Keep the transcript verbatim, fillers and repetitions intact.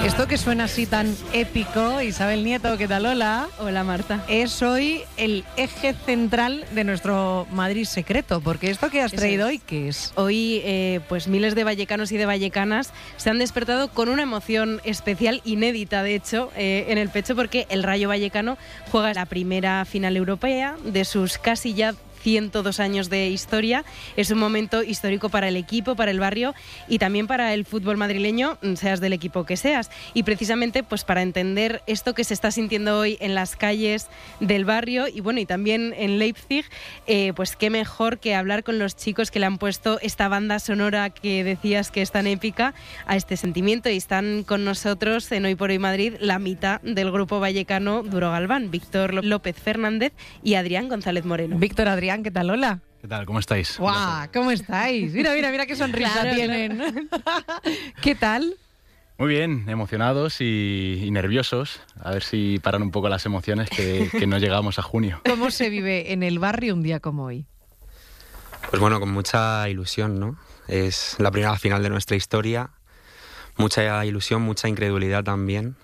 Esto que suena así tan épico, Isabel Nieto, ¿qué tal? Hola. Hola, Marta. Es hoy el eje central de nuestro Madrid secreto, porque esto que has traído hoy, ¿qué es? Hoy, eh, pues miles de vallecanos y de vallecanas se han despertado con una emoción especial, inédita de hecho, eh, en el pecho, porque el Rayo Vallecano juega la primera final europea de sus casi ya ciento dos años de historia. Es un momento histórico para el equipo, para el barrio y también para el fútbol madrileño, seas del equipo que seas. Y precisamente pues para entender esto que se está sintiendo hoy en las calles del barrio y bueno, y también en Leipzig, eh, pues qué mejor que hablar con los chicos que le han puesto esta banda sonora que decías que es tan épica a este sentimiento, y están con nosotros en Hoy por Hoy Madrid la mitad del grupo vallecano Duro Galván, Víctor López Fernández y Adrián González Moreno. Víctor, Adrián, ¿qué tal? Hola. ¿Qué tal? ¿Cómo estáis? ¡Guau! ¿Cómo estáis? Mira, mira, mira qué sonrisa Claro, tienen. ¿Qué tal? Muy bien, emocionados y, y nerviosos. A ver si paran un poco las emociones que, que no llegamos a junio. ¿Cómo se vive en el barrio un día como hoy? Pues bueno, con mucha ilusión, ¿no? Es la primera final de nuestra historia. Mucha ilusión, mucha incredulidad también,